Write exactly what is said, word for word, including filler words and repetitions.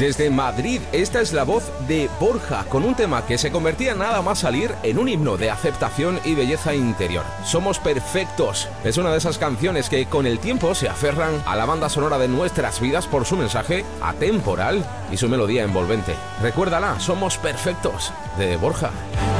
Desde Madrid, esta es la voz de Borja, con un tema que se convertía nada más salir en un himno de aceptación y belleza interior. Somos perfectos. Es una de esas canciones que con el tiempo se aferran a la banda sonora de nuestras vidas por su mensaje atemporal y su melodía envolvente. Recuérdala, Somos perfectos, de Borja.